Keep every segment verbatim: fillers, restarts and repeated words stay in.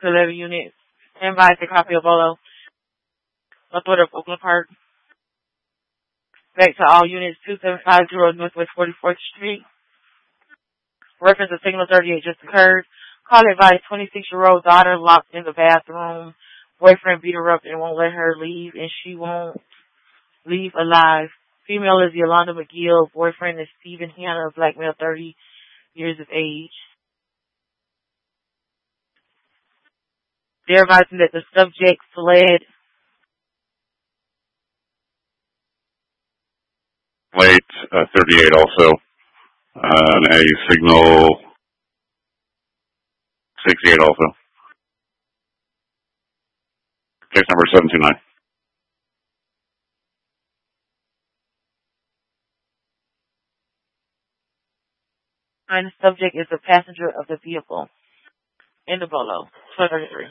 to eleven units. Advise a copy of Bolo. Authority of Oakland Park. Back to all units, two seven five zero Northwest forty-fourth Street. Reference to Signal thirty-eight just occurred. Call advice, twenty-six-year-old daughter locked in the bathroom. Boyfriend beat her up and won't let her leave, and she won't leave alive. Female is Yolanda McGill. Boyfriend is Stephen Hanna, black male, thirty years of age. They're advising that the subject fled. Late, uh, thirty-eight also. Uh, a signal sixty-eight also. Case number seven two nine. And the subject is the passenger of the vehicle in the Bolo. twelve thirty-three.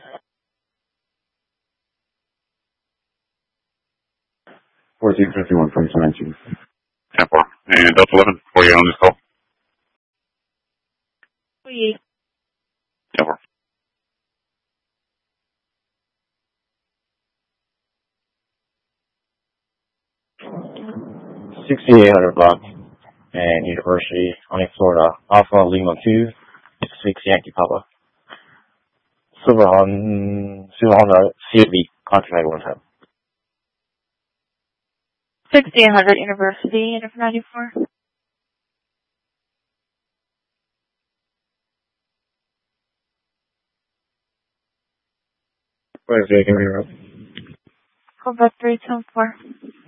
fourteen fifty-one, twenty nineteen. ten four. And Delta eleven, for you on this call. Please. ten four. sixty-eight hundred block and University, Honey, Florida. Alpha Lima two, six Yankee Papa. Silver Honda, Silver Honda C eight B, contract one time. sixteen hundred University, N F ninety-four. What is it? Give me a Quebec three ten four.